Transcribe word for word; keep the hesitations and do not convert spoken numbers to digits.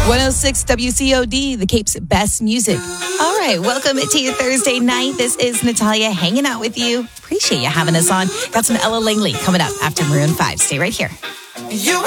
one oh six W C O D, the Cape's best music. All right, welcome to your Thursday night. This is Natalia hanging out with you. Appreciate you having us on. Got some Ella Langley coming up after Maroon five. Stay right here. You